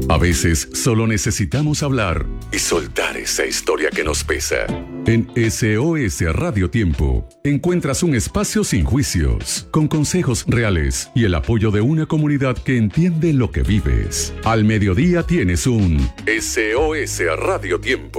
A veces solo necesitamos hablar y soltar esa historia que nos pesa. En SOS Radio Tiempo encuentras un espacio sin juicios, con consejos reales y el apoyo de una comunidad que entiende lo que vives. Al mediodía tienes un SOS Radio Tiempo.